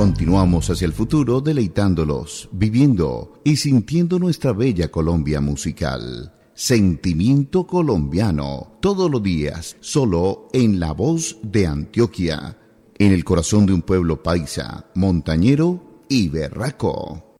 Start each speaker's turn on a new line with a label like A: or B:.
A: Continuamos hacia el futuro deleitándolos, viviendo y sintiendo nuestra bella Colombia musical. Sentimiento colombiano, todos los días, solo en La Voz de Antioquia, en el corazón de un pueblo paisa, montañero y berraco.